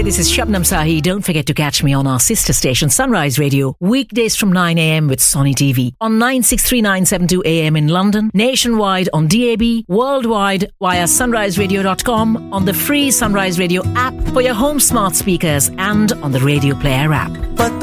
this is Shabnam Sahi. Don't forget to catch me on our sister station Sunrise Radio weekdays from 9 a.m. with Sonny TV on 963972 AM in London, nationwide on DAB, worldwide via sunriseradio.com, on the free Sunrise Radio app for your home smart speakers and on the Radio Player app.